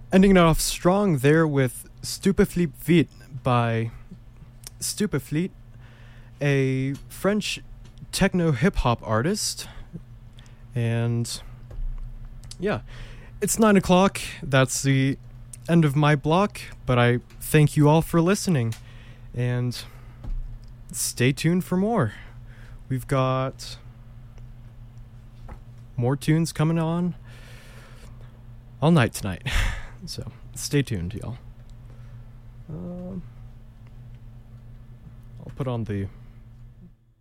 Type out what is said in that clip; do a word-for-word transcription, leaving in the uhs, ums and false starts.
Ending it off strong there with Stupefleet Vite by Stupefleet, a French techno hip-hop artist. And yeah, it's nine o'clock. That's the end of my block, but I thank you all for listening, and stay tuned for more. We've got more tunes coming on all night tonight, so stay tuned, y'all. Um, I'll put on the